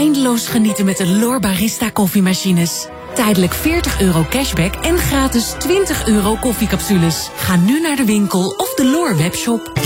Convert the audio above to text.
eindeloos genieten met de L'OR Barista koffiemachines. Tijdelijk €40 cashback en gratis €20 koffiecapsules. Ga nu naar de winkel of de L'OR webshop.